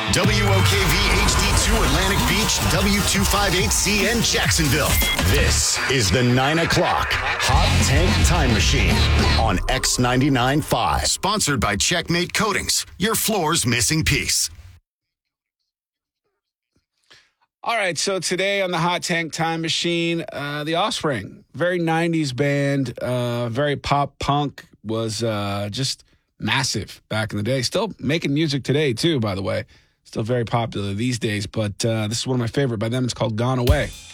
WOKV HD2 Atlantic Beach, W258CN Jacksonville. This is the 9 o'clock Hot Tank Time Machine on X99.5. Sponsored by Checkmate Coatings, your floor's missing piece. All right, so today on the Hot Tank Time Machine, The Offspring, very 90s band, very pop punk, was just massive back in the day. Still making music today, too, by the way. Still very popular these days, but this is one of my favorite by them. It's called Gone Away.